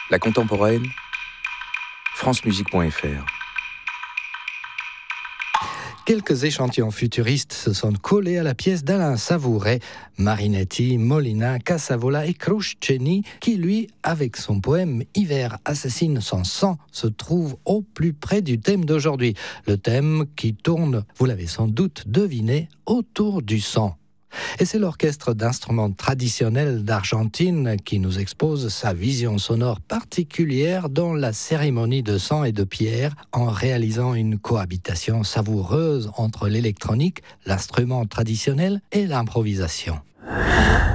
La contemporaine, francemusique.fr. Quelques échantillons futuristes se sont collés à la pièce d'Alain Savouret, Marinetti, Molina, Casavola et Crusceni, qui lui, avec son poème « Hiver assassine son sang », se trouve au plus près du thème d'aujourd'hui. Le thème qui tourne, vous l'avez sans doute deviné, autour du sang. Et c'est l'orchestre d'instruments traditionnels d'Argentine qui nous expose sa vision sonore particulière dans la cérémonie de sang et de pierre, en réalisant une cohabitation savoureuse entre l'électronique, l'instrument traditionnel et l'improvisation.